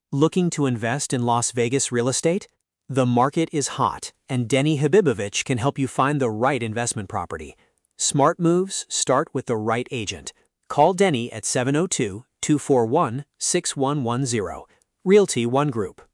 Looking to invest in Las Vegas real estate? The market is hot, and Denny Habibovich can help you find the right investment property. Smart moves start with the right agent. Call Denny at 702-241-6110. Realty One Group.